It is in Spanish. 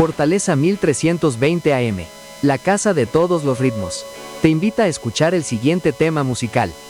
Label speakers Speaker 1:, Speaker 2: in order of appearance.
Speaker 1: Fortaleza 1320 AM, la casa de todos los ritmos. Te invita a escuchar el siguiente tema musical.